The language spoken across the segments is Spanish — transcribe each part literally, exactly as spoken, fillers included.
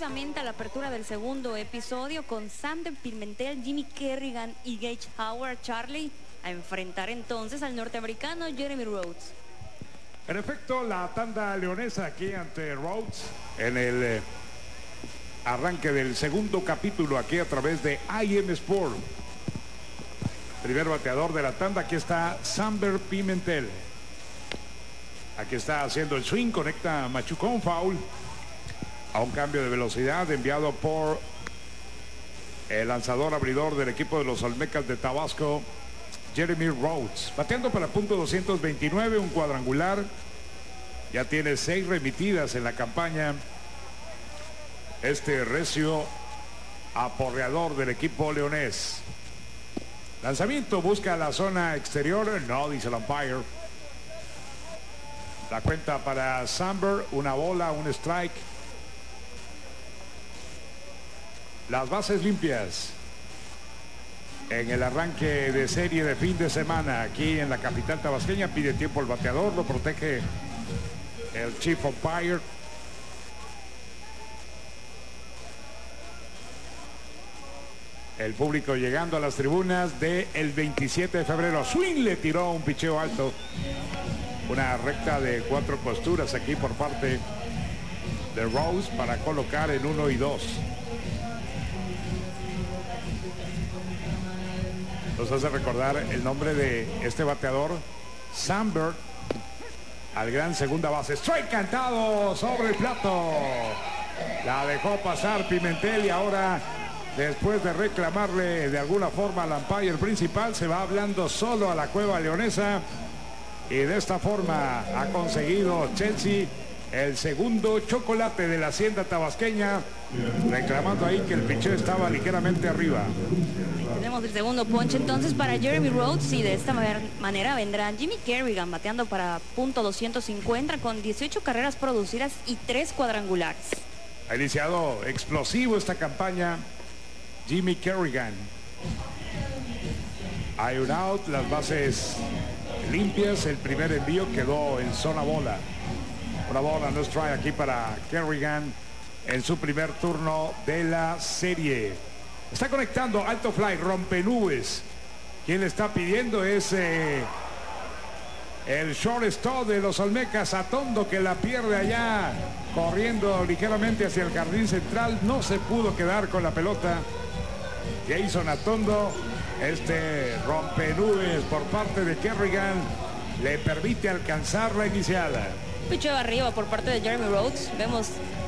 directamente a la apertura del segundo episodio con Sander Pimentel, Jimmy Kerrigan y Gage Howard, Charlie, a enfrentar entonces al norteamericano Jeremy Rhodes. En efecto, la tanda leonesa aquí ante Rhodes en el eh, arranque del segundo capítulo aquí a través de I M Sport. Primer bateador de la tanda, aquí está Sander Pimentel. Aquí está haciendo el swing, conecta Machucón, foul. A un cambio de velocidad enviado por el lanzador abridor del equipo de los Olmecas de Tabasco, Jeremy Rhodes. Bateando para punto doscientos veintinueve, un cuadrangular. Ya tiene seis remitidas en la campaña. Este recio aporreador del equipo leonés. Lanzamiento, busca la zona exterior. No, dice el umpire. La cuenta para Samber, una bola, un strike. Las bases limpias en el arranque de serie de fin de semana aquí en la capital tabasqueña. Pide tiempo el bateador, lo protege el chief umpire. El público llegando a las tribunas del veintisiete de febrero. Swing, le tiró un picheo alto. Una recta de cuatro costuras aquí por parte de Rhodes para colocar en uno y dos. Nos hace recordar el nombre de este bateador, Samber, al gran segunda base. Strike cantado sobre el plato. La dejó pasar Pimentel y ahora, después de reclamarle de alguna forma al umpire principal, se va hablando solo a la cueva leonesa. Y de esta forma ha conseguido Chelsea el segundo chocolate de la hacienda tabasqueña, reclamando ahí que el picheo estaba ligeramente arriba. Tenemos el segundo ponche entonces para Jeremy Rhodes y de esta manera vendrá Jimmy Kerrigan bateando para punto doscientos cincuenta con dieciocho carreras producidas y tres cuadrangulares. Ha iniciado explosivo esta campaña Jimmy Kerrigan. Hay un out, las bases limpias, el primer envío quedó en zona bola. Una bola, no strike aquí para Kerrigan en su primer turno de la serie. Está conectando alto fly, rompe nubes. Quien le está pidiendo es eh, el shortstop de los Olmecas, Atondo, que la pierde allá, corriendo ligeramente hacia el jardín central. No se pudo quedar con la pelota. Jason Atondo, este rompe nubes por parte de Kerrigan, le permite alcanzar la iniciada. Picheo arriba por parte de Jeremy Rhodes. Vemos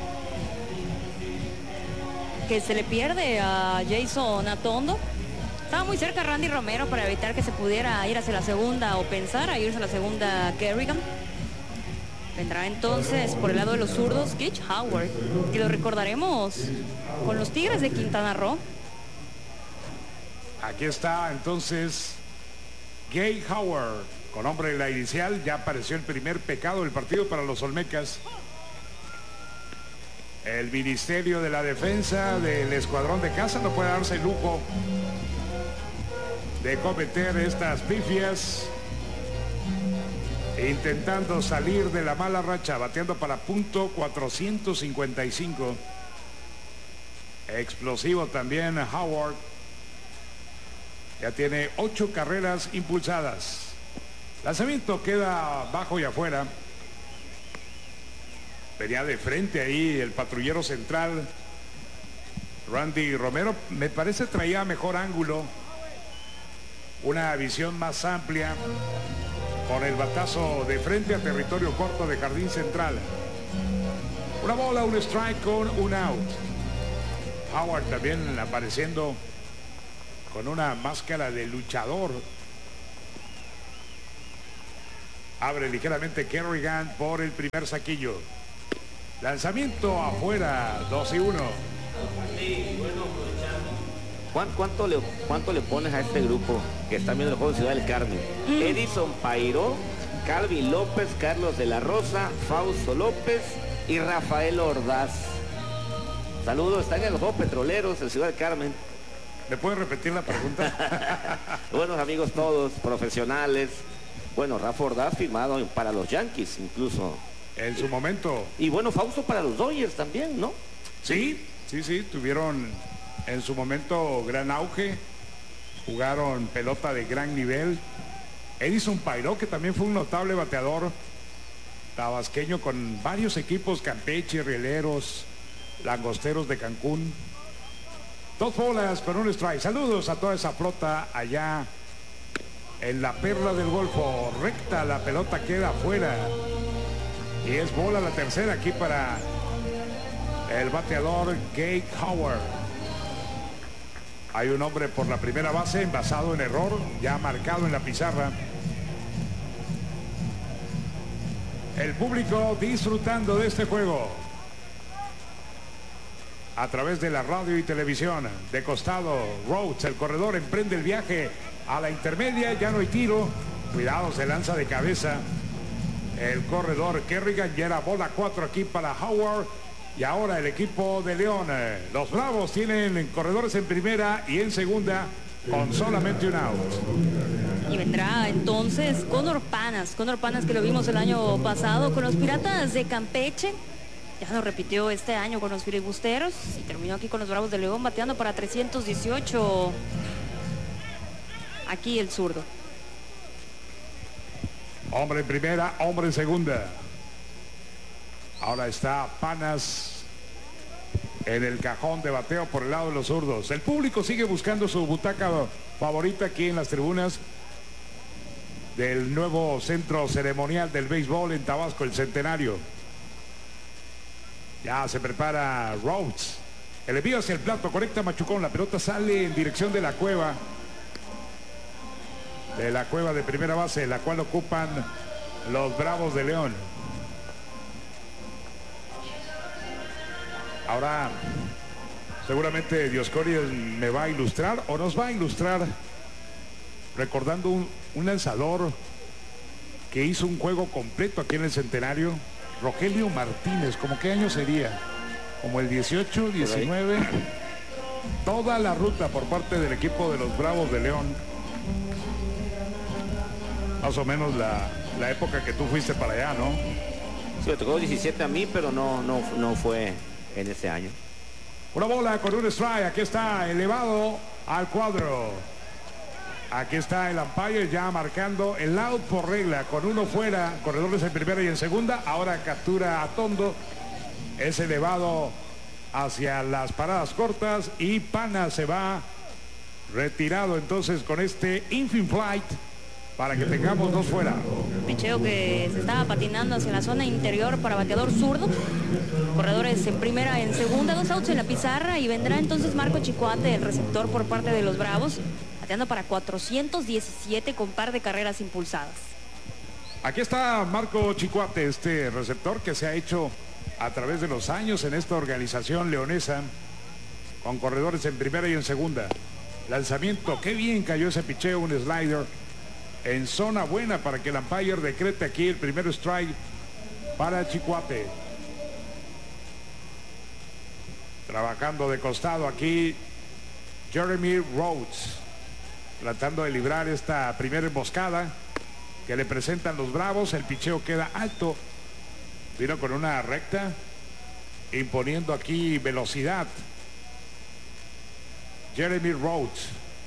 que se le pierde a Jason Atondo. Estaba muy cerca Randy Romero para evitar que se pudiera ir hacia la segunda o pensar a irse a la segunda Kerrigan. Vendrá entonces por el lado de los zurdos Gage Howard, que lo recordaremos con los Tigres de Quintana Roo. Aquí está entonces Gage Howard. Con hombre en la inicial, ya apareció el primer pecado del partido para los Olmecas. El Ministerio de la Defensa del Escuadrón de Casa no puede darse el lujo de cometer estas pifias, intentando salir de la mala racha, bateando para punto cuatrocientos cincuenta y cinco. Explosivo también Howard. Ya tiene ocho carreras impulsadas. Lanzamiento queda bajo y afuera. Venía de frente ahí el patrullero central Randy Romero. Me parece traía mejor ángulo, una visión más amplia, con el batazo de frente a territorio corto de jardín central. Una bola, un strike con un out. Howard también apareciendo con una máscara de luchador. Abre ligeramente Kerrigan por el primer saquillo. Lanzamiento afuera, dos y uno. ¿Cuánto le, ¿Cuánto le pones a este grupo que están viendo el juego de Ciudad del Carmen? Mm. Edison Pairó, Calvin López, Carlos de la Rosa, Fausto López y Rafael Ordaz. Saludos, están en los Juegos Petroleros en Ciudad del Carmen. ¿Me puedes repetir la pregunta? Buenos amigos todos, profesionales. Bueno, Rafa Ordaz firmado para los Yankees incluso. En su momento. Y bueno, Fausto para los Dodgers también, ¿no? Sí, Sí, sí, tuvieron en su momento gran auge, jugaron pelota de gran nivel. Edison Pairó, que también fue un notable bateador tabasqueño con varios equipos, Campeche, Rieleros, Langosteros de Cancún. Dos bolas con un strike. Saludos a toda esa flota allá en la Perla del Golfo. Recta, la pelota queda afuera. Y es bola la tercera aquí para el bateador Gabe Howard. Hay un hombre por la primera base envasado en error, ya marcado en la pizarra. El público disfrutando de este juego a través de la radio y televisión. De costado, Rhodes, el corredor, emprende el viaje a la intermedia. Ya no hay tiro. Cuidado, se lanza de cabeza el corredor Kerrigan. Ya era bola cuatro aquí para Howard. Y ahora el equipo de León. Los Bravos tienen corredores en primera y en segunda con solamente un out. Y vendrá entonces Conor Panas. Conor Panas, que lo vimos el año pasado con los Piratas de Campeche. Ya lo repitió este año con los filibusteros y terminó aquí con los Bravos de León bateando para trescientos dieciocho. Aquí el zurdo. Hombre en primera, hombre en segunda. Ahora está Panas en el cajón de bateo por el lado de los zurdos. El público sigue buscando su butaca favorita aquí en las tribunas del nuevo centro ceremonial del béisbol en Tabasco, el Centenario. Ya se prepara Rhodes. El envío hacia el plato, conecta Machucón. La pelota sale en dirección de la cueva. De la cueva de primera base, la cual ocupan los Bravos de León. Ahora, seguramente Dioscori me va a ilustrar o nos va a ilustrar recordando un, un lanzador que hizo un juego completo aquí en el Centenario. Rogelio Martínez, ¿cómo qué año sería? Como el dieciocho, diecinueve. Toda la ruta por parte del equipo de los Bravos de León. Más o menos la, la época que tú fuiste para allá, ¿no? Sí, me tocó diecisiete a mí, pero no, no, no fue en ese año. Una bola con un strike. Aquí está elevado al cuadro. Aquí está el umpire ya marcando el out por regla, con uno fuera, corredores en primera y en segunda. Ahora captura a Tondo, es elevado hacia las paradas cortas y Pana se va retirado entonces con este infield flight para que tengamos dos fuera. Picheo que se estaba patinando hacia la zona interior para bateador zurdo. Corredores en primera, en segunda, dos outs en la pizarra y vendrá entonces Marco Chicoate, el receptor por parte de los Bravos, bateando para cuatrocientos diecisiete con par de carreras impulsadas. Aquí está Marco Chicoate, este receptor que se ha hecho a través de los años en esta organización leonesa, con corredores en primera y en segunda. Lanzamiento, qué bien cayó ese picheo, un slider en zona buena para que el umpire decrete aquí el primer strike para Chicoate. Trabajando de costado aquí Jeremy Rhodes, tratando de librar esta primera emboscada que le presentan los Bravos. El picheo queda alto, vino con una recta, imponiendo aquí velocidad. Jeremy Rhodes.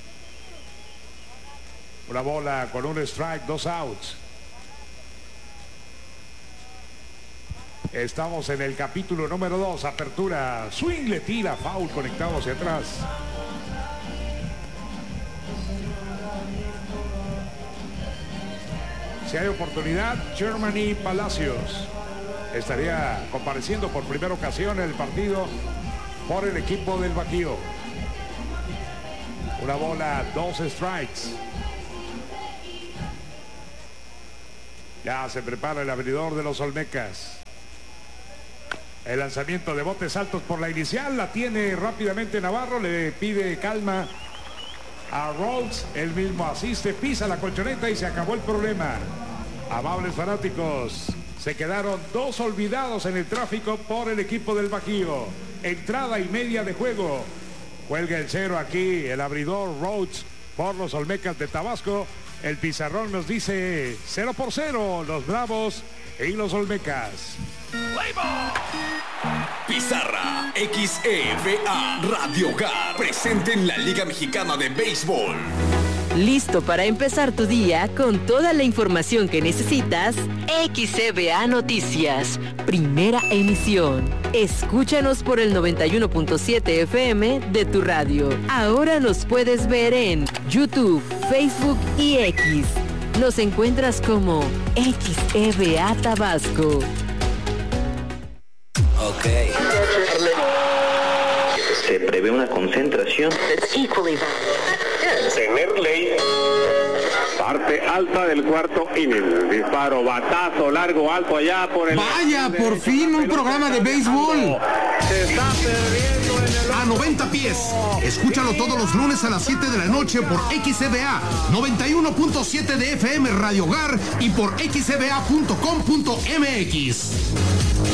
Una bola con un strike, dos outs. Estamos en el capítulo número dos, apertura, swing, le tira, foul conectado hacia atrás. Si hay oportunidad, Germany Palacios estaría compareciendo por primera ocasión en el partido por el equipo del Bajío. Una bola, dos strikes. Ya se prepara el abridor de los Olmecas. El lanzamiento de botes altos por la inicial la tiene rápidamente Navarro, le pide calma a Rhodes, él mismo asiste, pisa la colchoneta y se acabó el problema. Amables fanáticos, se quedaron dos olvidados en el tráfico por el equipo del Bajío. Entrada y media de juego. Cuelga el cero aquí el abridor Rhodes por los Olmecas de Tabasco. El pizarrón nos dice cero por cero, los Bravos y los Olmecas. Pizarra. X E V A Radio Hogar presente en la Liga Mexicana de Béisbol. ¿Listo para empezar tu día con toda la información que necesitas? X E V A Noticias, primera emisión. Escúchanos por el noventa y uno punto siete F M de tu radio. Ahora nos puedes ver en YouTube, Facebook y X. Nos encuentras como X E V A Tabasco. Ok. Se prevé una concentración. Tener ley. Parte alta del cuarto inning. Disparo, batazo, largo, alto allá por el... Vaya, por fin un programa de béisbol. Se está perdiendo en el... A noventa pies. Escúchalo todos los lunes a las siete de la noche por X E V A noventa y uno punto siete de F M Radio Hogar y por X E V A punto com punto M X.